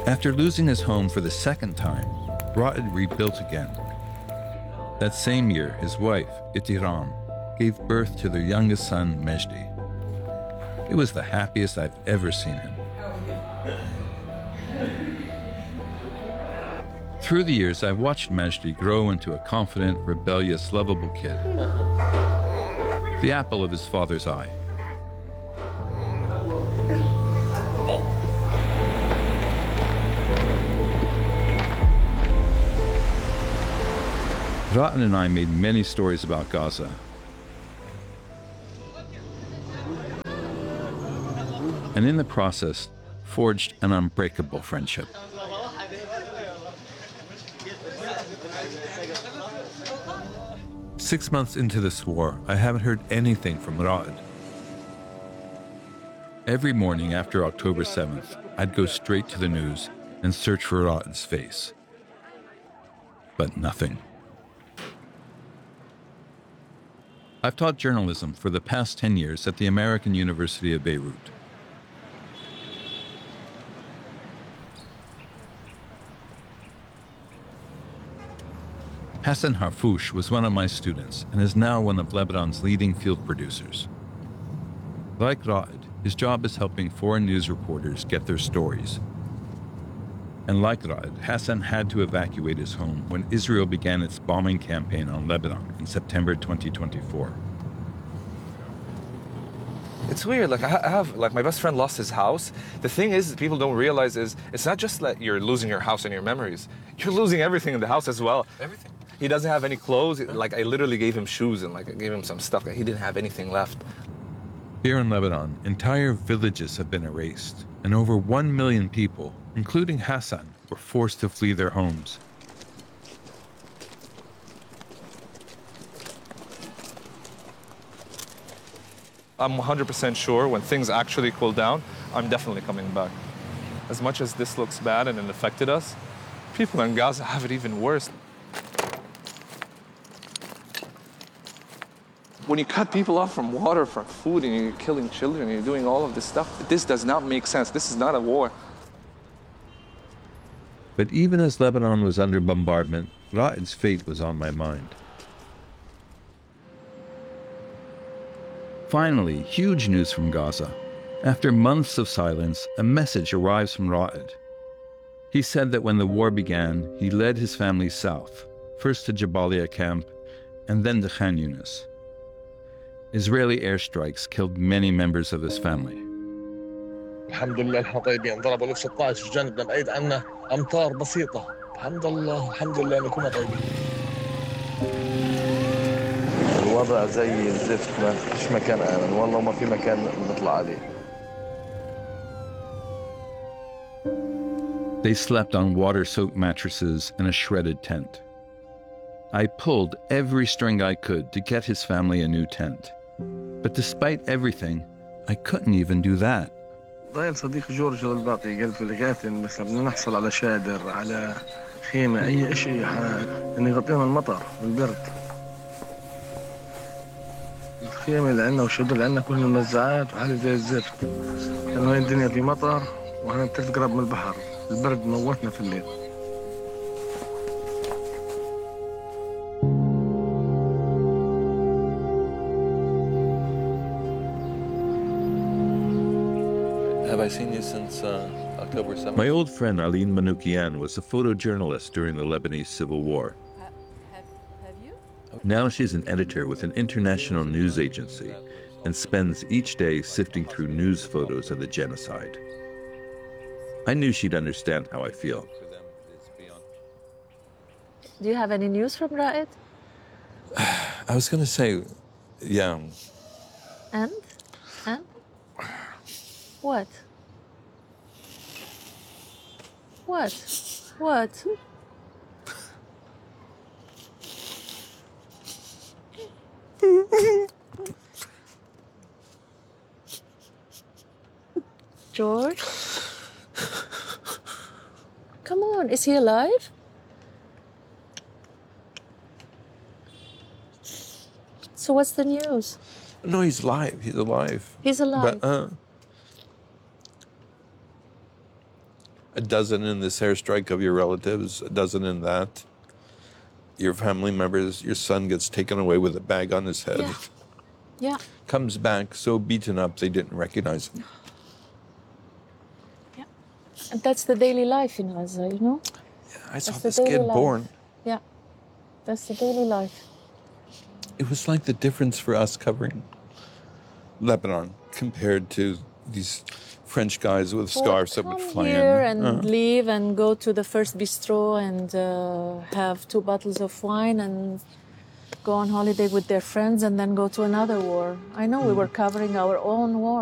After losing his home for the second time, Ra'ed rebuilt again. That same year, his wife, Itiram, gave birth to their youngest son, Mejdi. It was the happiest I've ever seen him. Through the years, I watched Mejdi grow into a confident, rebellious, lovable kid. The apple of his father's eye. Ra'ed and I made many stories about Gaza. And in the process, forged an unbreakable friendship. Six months into this war, I haven't heard anything from Ra'ed. Every morning after October 7th, I'd go straight to the news and search for Ra'ed's face. But nothing. I've taught journalism for the past 10 years at the American University of Beirut. Hassan Harfouch was one of my students and is now one of Lebanon's leading field producers. Like Ra'ed, his job is helping foreign news reporters get their stories. And like Ra'ed, Hassan had to evacuate his home when Israel began its bombing campaign on Lebanon in September 2024. It's weird, like my best friend lost his house. The thing is, people don't realize is, it's not just that you're losing your house and your memories. You're losing everything in the house as well. Everything. He doesn't have any clothes. Like, I literally gave him shoes and I gave him some stuff. He didn't have anything left. Here in Lebanon, entire villages have been erased, and over 1 million people, including Hassan, were forced to flee their homes. I'm 100% sure when things actually cool down, I'm definitely coming back. As much as this looks bad and it affected us, people in Gaza have it even worse. When you cut people off from water, from food, and you're killing children, and you're doing all of this stuff, this does not make sense. This is not a war. But even as Lebanon was under bombardment, Ra'ed's fate was on my mind. Finally, huge news from Gaza. After months of silence, a message arrives from Ra'ed. He said that when the war began, he led his family south, first to Jabalia camp, and then to Khan Yunis. Israeli airstrikes killed many members of his family. الحمد لله احنا طيبين ضربوا الاف 16 جنبنا بعيد عنا امطار بسيطه الحمد لله ان كنا طيبين الوضع زي الزفت ما فيش مكان امن والله ما في مكان نطلع عليه. They slept on water-soaked mattresses in a shredded tent. I pulled every string I could to get his family a new tent. But despite everything, I couldn't even do that. ضايل صديق جورج الباقي قال في الكاتن مثلا بدنا نحصل على شادر على خيمة أي شيء إنه يغطينا المطر والبرد. الخيمة اللي عندنا والشادر اللي عندنا كلها منزعات وحالة زي الزفت. لأنه هاي الدنيا في مطر وإحنا بثلاث قرب من البحر. البرد موتنا في الليل. Have I seen you since October 7th? My old friend Aline Manoukian was a photojournalist during the Lebanese Civil War. Have you? Now she's an editor with an international news agency and spends each day sifting through news photos of the genocide. I knew she'd understand how I feel. Do you have any news from Ra'ed? I was going to say, yeah. And? What? George? Come on, is he alive? So what's the news? No, he's alive. He's alive. He's alive. But, a dozen in this airstrike of your relatives, a dozen in that. Your family members, your son gets taken away with a bag on his head. Yeah. Comes back so beaten up they didn't recognize him. Yeah. And that's the daily life in Gaza, you know? I saw That's the this daily kid life. born. Yeah. That's the daily life. It was like the difference for us covering Lebanon compared to these French guys with scarves that would Come fly here in. and leave and go to the first bistro and have 2 bottles of wine and go on holiday with their friends and then go to another war. I know we were covering our own war.